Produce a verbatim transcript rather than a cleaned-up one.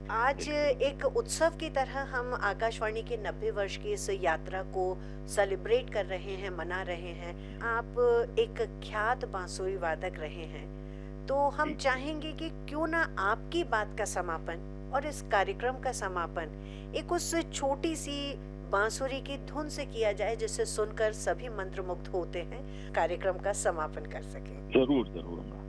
आज बिल्कुल। एक उत्सव की तरह हम आकाशवाणी के नब्बे वर्ष की इस यात्रा को सेलिब्रेट कर रहे हैं, मना रहे हैं। आप एक ख्यात बांसुरी वादक रहे हैं, तो हम जी, चाहेंगे कि क्यों ना आपकी बात का समापन और इस कार्यक्रम का समापन एक उस छोटी सी बांसुरी की धुन से किया जाए, जिसे सुनकर सभी मंत्रमुग्ध होते हैं, कार्यक्रम का समापन कर सकें। ज़रूर, ज़रूर।